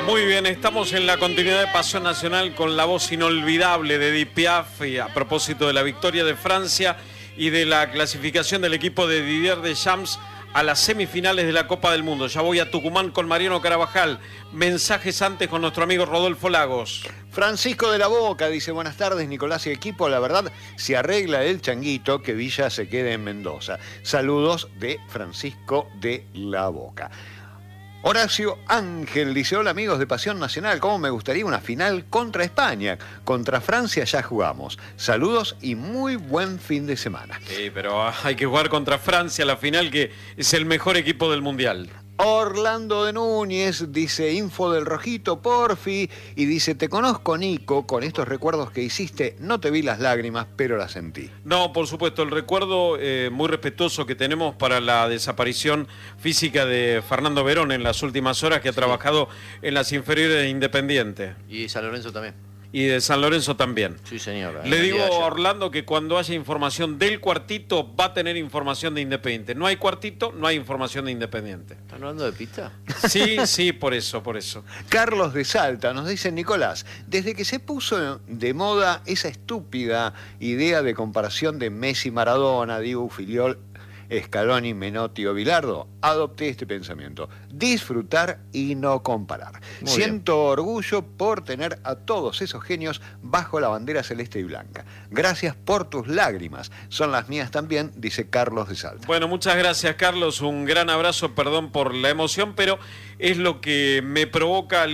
Muy bien, estamos en la continuidad de Pasión Nacional con la voz inolvidable de Edith Piaf a propósito de la victoria de Francia y de la clasificación del equipo de Didier Deschamps a las semifinales de la Copa del Mundo. Ya voy a Tucumán con Mariano Carabajal. Mensajes antes con nuestro amigo Rodolfo Lagos. Francisco de la Boca dice: buenas tardes, Nicolás y equipo. La verdad, se arregla el changuito que Villa se quede en Mendoza. Saludos de Francisco de la Boca. Horacio Ángel dice: hola amigos de Pasión Nacional, cómo me gustaría una final contra España. Contra Francia ya jugamos. Saludos y muy buen fin de semana. Sí, pero hay que jugar contra Francia, la final, que es el mejor equipo del Mundial. Orlando de Núñez dice: info del Rojito, porfi. Y dice: te conozco, Nico, con estos recuerdos que hiciste, no te vi las lágrimas, pero las sentí. No, por supuesto, el recuerdo muy respetuoso que tenemos para la desaparición física de Fernando Verón en las últimas horas, que ha trabajado en las inferiores de Independiente. Y San Lorenzo también. Y de San Lorenzo también. Sí, señor. Le digo a Orlando que cuando haya información del cuartito, va a tener información de Independiente. No hay cuartito, no hay información de Independiente. ¿Están hablando de pista? Sí, por eso. Carlos de Salta nos dice: Nicolás, desde que se puso de moda esa estúpida idea de comparación de Messi, Maradona, Dibu, Filiol, Scaloni, Menotti o Bilardo, adopté este pensamiento: disfrutar y no comparar. Siento orgullo por tener a todos esos genios bajo la bandera celeste y blanca. Gracias por tus lágrimas, son las mías también, dice Carlos de Salta. Bueno, muchas gracias, Carlos, un gran abrazo, perdón por la emoción, pero es lo que me provocan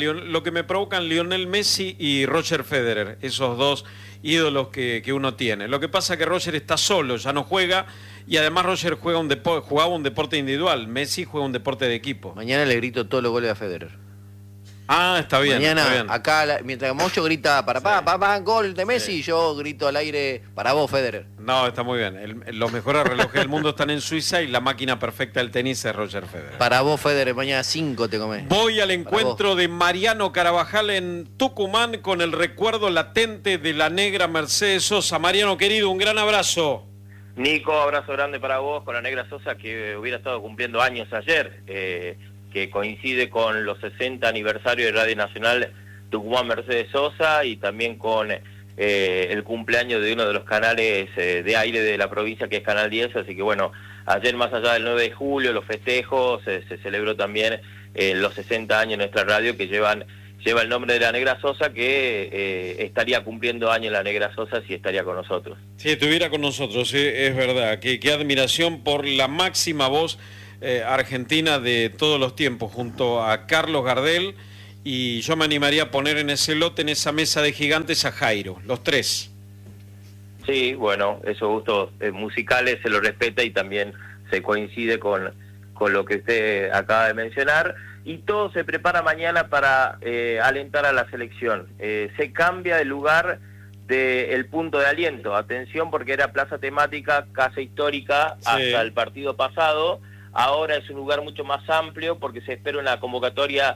Lionel Messi y Roger Federer, esos dos ídolos que uno tiene. Lo que pasa es que Roger está solo, ya no juega. Y además Roger jugaba un deporte individual, Messi juega un deporte de equipo. Mañana le grito todos los goles a Federer. Ah, está bien. Mañana, está bien. acá, mientras Mocho grita para gol de Messi, yo grito al aire para vos, Federer. No, está muy bien. Los mejores relojes del mundo están en Suiza y la máquina perfecta del tenis es Roger Federer. Para vos, Federer, mañana 5 te comés. Voy al encuentro de Mariano Carabajal en Tucumán con el recuerdo latente de la negra Mercedes Sosa. Mariano, querido, un gran abrazo. Nico, abrazo grande para vos, con la negra Sosa, que hubiera estado cumpliendo años ayer, que coincide con los 60 aniversarios de Radio Nacional Tucumán Mercedes Sosa y también con el cumpleaños de uno de los canales de aire de la provincia, que es Canal 10, así que bueno, ayer más allá del 9 de julio, los festejos, se celebró también los 60 años de nuestra radio, que lleva el nombre de la negra Sosa, que estaría cumpliendo años la negra Sosa si estaría con nosotros. Si estuviera con nosotros, es verdad. Qué admiración por la máxima voz argentina de todos los tiempos, junto a Carlos Gardel, y yo me animaría a poner en ese lote, en esa mesa de gigantes, a Jairo, los tres. Sí, bueno, esos gustos musicales se lo respeta y también se coincide con lo que usted acaba de mencionar. Y todo se prepara mañana para alentar a la selección. Se cambia de lugar del punto de aliento. Atención, porque era plaza temática, casa histórica, sí, hasta el partido pasado. Ahora es un lugar mucho más amplio porque se espera una convocatoria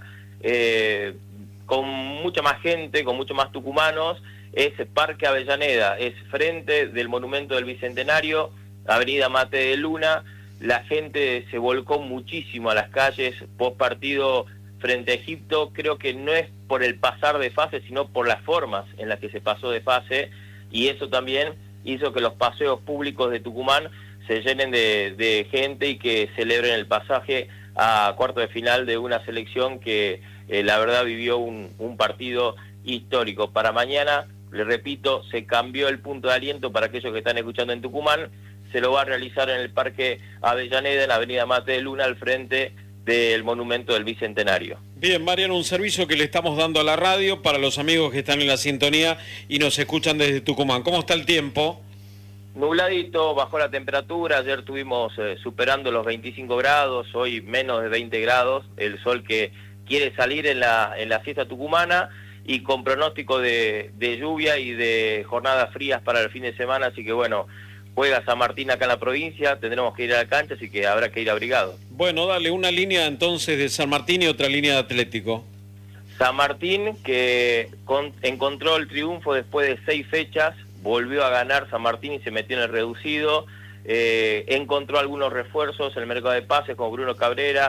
con mucha más gente, con mucho más tucumanos. Es Parque Avellaneda, es frente del Monumento del Bicentenario, Avenida Mate de Luna. La gente se volcó muchísimo a las calles post partido frente a Egipto. Creo que no es por el pasar de fase, sino por las formas en las que se pasó de fase, y eso también hizo que los paseos públicos de Tucumán se llenen de gente y que celebren el pasaje a cuarto de final de una selección que la verdad vivió un partido histórico. Para mañana, le repito, se cambió el punto de aliento para aquellos que están escuchando en Tucumán. Se lo va a realizar en el Parque Avellaneda, en la Avenida Mate de Luna, al frente del Monumento del Bicentenario. Bien, Mariano, un servicio que le estamos dando a la radio para los amigos que están en la sintonía y nos escuchan desde Tucumán. ¿Cómo está el tiempo? Nubladito, bajó la temperatura, ayer estuvimos superando los 25 grados, hoy menos de 20 grados, el sol que quiere salir en la siesta tucumana y con pronóstico de lluvia y de jornadas frías para el fin de semana, así que bueno, juega San Martín acá en la provincia, tendremos que ir a la cancha, así que habrá que ir abrigado. Bueno, dale una línea entonces de San Martín y otra línea de Atlético. San Martín, que encontró el triunfo después de 6 fechas, volvió a ganar San Martín y se metió en el reducido, encontró algunos refuerzos en el mercado de pases como Bruno Cabrera,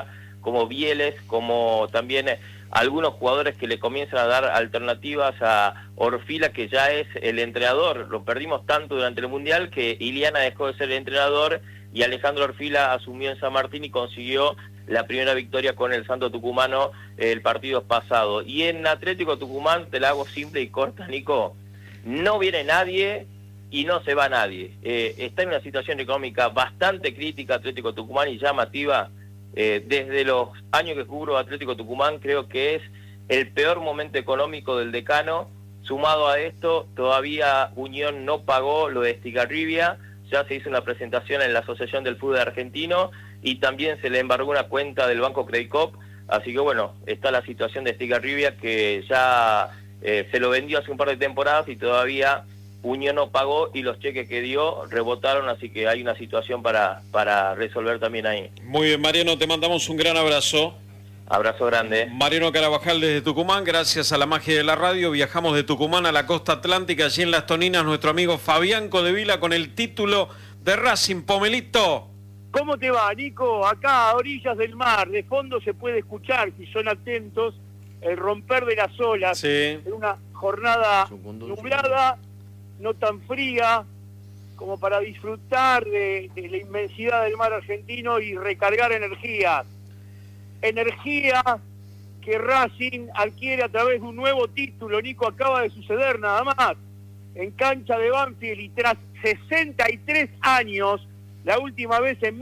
como Bieles, como también algunos jugadores que le comienzan a dar alternativas a Orfila, que ya es el entrenador. Lo perdimos tanto durante el Mundial que Iliana dejó de ser el entrenador y Alejandro Orfila asumió en San Martín y consiguió la primera victoria con el Santo Tucumano el partido pasado. Y en Atlético Tucumán, te la hago simple y corta, Nico, no viene nadie y no se va nadie. Está en una situación económica bastante crítica Atlético Tucumán y llamativa. Desde los años que cubro Atlético Tucumán, creo que es el peor momento económico del decano. Sumado a esto, todavía Unión no pagó lo de Estigarribia, ya se hizo una presentación en la Asociación del Fútbol Argentino y también se le embargó una cuenta del Banco Credit Corp, así que bueno, está la situación de Estigarribia que ya se lo vendió hace un par de temporadas y todavía Unión no pagó y los cheques que dio rebotaron, así que hay una situación para resolver también ahí. Muy bien, Mariano, te mandamos un gran abrazo. Abrazo grande. Mariano Carabajal desde Tucumán, gracias a la magia de la radio, viajamos de Tucumán a la costa atlántica, allí en Las Toninas, nuestro amigo Fabián Codevila con el título de Racing. Pomelito. ¿Cómo te va, Nico? Acá a orillas del mar, de fondo se puede escuchar, si son atentos, el romper de las olas. Sí. En una jornada nublada, no tan fría, como para disfrutar de la inmensidad del mar argentino y recargar energía. Energía que Racing adquiere a través de un nuevo título, Nico, acaba de suceder nada más, en cancha de Banfield, y tras 63 años, la última vez en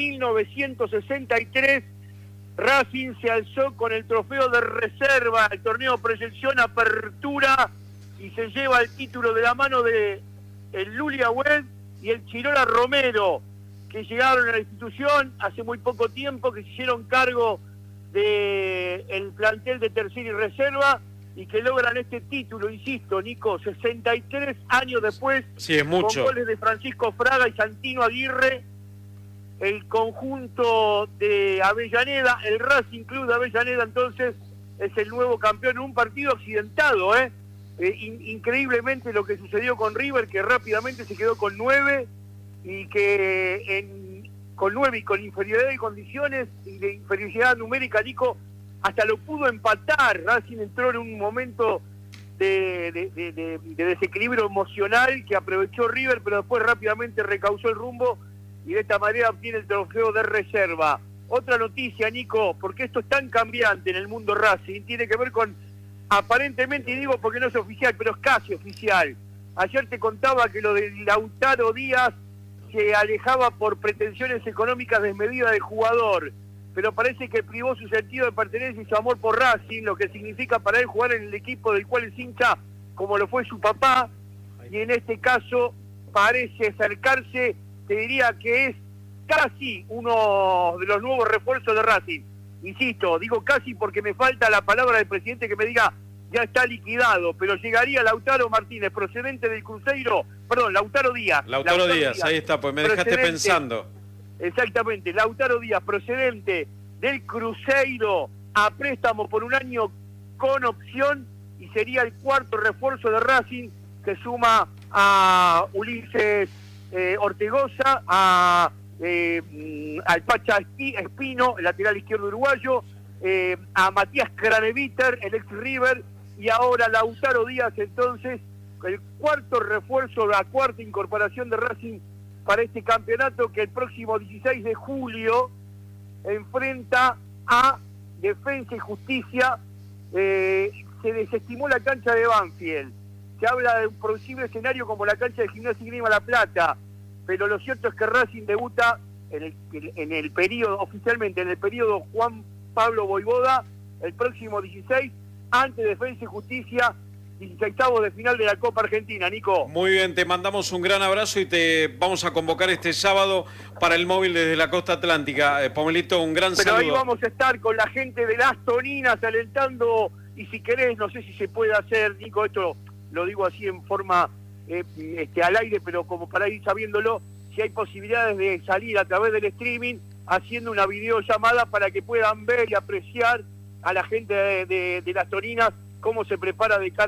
1963, Racing se alzó con el trofeo de reserva, el torneo Proyección Apertura, y se lleva el título de la mano de el Lulia Wed y el Chirola Romero, que llegaron a la institución hace muy poco tiempo, que se hicieron cargo del plantel de tercera y reserva, y que logran este título, insisto, Nico, 63 años después, sí, es mucho, con goles de Francisco Fraga y Santino Aguirre. El conjunto de Avellaneda, el Racing Club de Avellaneda, entonces, es el nuevo campeón en un partido accidentado, increíblemente lo que sucedió con River, que rápidamente se quedó con 9, y que con 9 y con inferioridad de condiciones y de inferioridad numérica, Nico, hasta lo pudo empatar. Racing entró en un momento de desequilibrio emocional que aprovechó River, pero después rápidamente recausó el rumbo y de esta manera obtiene el trofeo de reserva. Otra noticia, Nico, porque esto es tan cambiante en el mundo Racing, tiene que ver con, aparentemente, y digo porque no es oficial, pero es casi oficial. Ayer te contaba que lo de Lautaro Díaz se alejaba por pretensiones económicas desmedidas del jugador, pero parece que privó su sentido de pertenencia y su amor por Racing, lo que significa para él jugar en el equipo del cual es hincha, como lo fue su papá, y en este caso parece acercarse, te diría que es casi uno de los nuevos refuerzos de Racing. Insisto, digo casi porque me falta la palabra del presidente que me diga ya está liquidado, pero llegaría Lautaro Martínez, procedente del Cruzeiro, perdón, Lautaro Díaz. Lautaro Díaz, ahí está, pues me dejaste pensando. Exactamente, Lautaro Díaz, procedente del Cruzeiro, a préstamo por un año con opción, y sería el cuarto refuerzo de Racing, que suma a Ulises Ortegoza, al Pacha Espino, el lateral izquierdo uruguayo, a Matías Craneviter, el ex River, y ahora Lautaro Díaz, entonces, el cuarto refuerzo, la cuarta incorporación de Racing para este campeonato, que el próximo 16 de julio enfrenta a Defensa y Justicia. Se desestimó la cancha de Banfield, se habla de un posible escenario como la cancha de Gimnasia y Grima La Plata, pero lo cierto es que Racing debuta en el periodo, oficialmente en el periodo Juan Pablo Voivoda, el próximo 16, ante Defensa y Justicia, 16avos de final de la Copa Argentina, Nico. Muy bien, te mandamos un gran abrazo y te vamos a convocar este sábado para el móvil desde la costa atlántica. Pomelito, un gran saludo. Pero ahí vamos a estar con la gente de Las Toninas alentando, y si querés, no sé si se puede hacer, Nico, esto lo digo así en forma al aire, pero como para ir sabiéndolo, si hay posibilidades de salir a través del streaming haciendo una videollamada para que puedan ver y apreciar a la gente de Las Toninas cómo se prepara de cara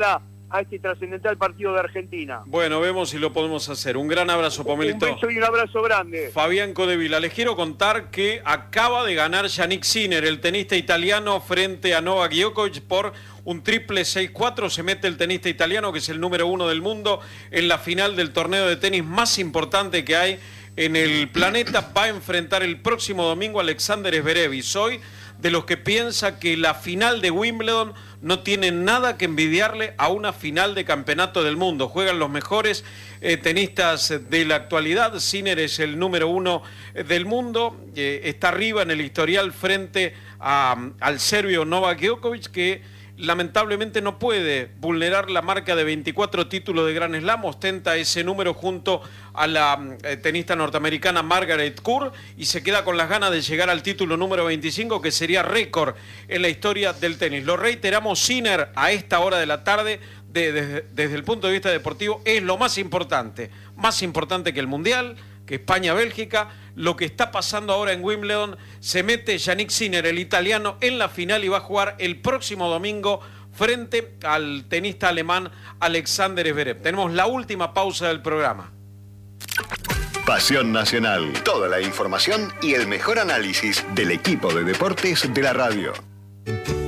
a este trascendental partido de Argentina. Bueno, vemos si lo podemos hacer. Un gran abrazo, Pomelito. Un beso y un abrazo grande. Fabián Codevila, les quiero contar que acaba de ganar Yannick Sinner, el tenista italiano, frente a Novak Djokovic por un triple 6-4. Se mete el tenista italiano, que es el número 1 del mundo, en la final del torneo de tenis más importante que hay en el planeta. Va a enfrentar el próximo domingo a Alexander Zverev. Y soy de los que piensa que la final de Wimbledon no tiene nada que envidiarle a una final de campeonato del mundo. Juegan los mejores tenistas de la actualidad. Sinner es el número 1 del mundo, está arriba en el historial frente al serbio Novak Djokovic, que lamentablemente no puede vulnerar la marca de 24 títulos de Grand Slam. Ostenta ese número junto a la tenista norteamericana Margaret Court y se queda con las ganas de llegar al título número 25, que sería récord en la historia del tenis. Lo reiteramos, Sinner a esta hora de la tarde, desde el punto de vista deportivo, es lo más importante que el Mundial, que España-Bélgica. Lo que está pasando ahora en Wimbledon, se mete Yannick Sinner, el italiano, en la final y va a jugar el próximo domingo frente al tenista alemán Alexander Zverev. Tenemos la última pausa del programa. Pasión Nacional. Toda la información y el mejor análisis del equipo de deportes de la radio.